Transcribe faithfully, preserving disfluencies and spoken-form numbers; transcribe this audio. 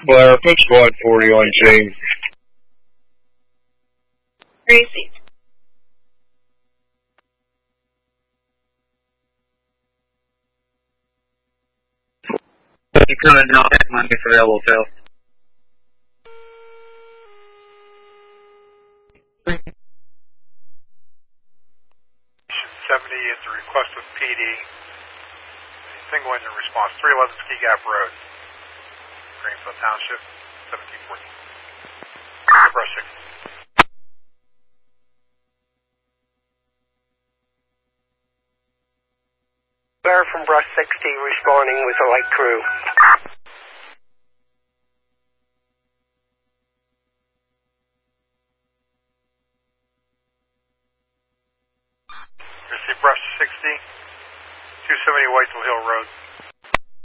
Blair, put squad forty on scene. Crazy. You couldn't know that money for Elbow Phil. seventy is the request of P D. Single engine response, three eleven Ski Gap Road, Greenfield Township, seventeen fourteen. Brush six. Bear from Brush sixty responding with a light crew. Receive Brush sixty, two seventy Whiteville Hill Road.